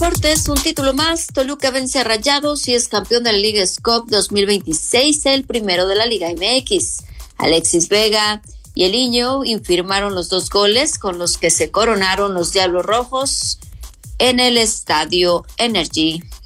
Deportes, un título más. Toluca vence a Rayados y es campeón de la Liga SCOP 2026, el primero de la Liga MX. Alexis Vega y Eliño firmaron los 2 goles con los que se coronaron los Diablos Rojos en el Estadio Energy.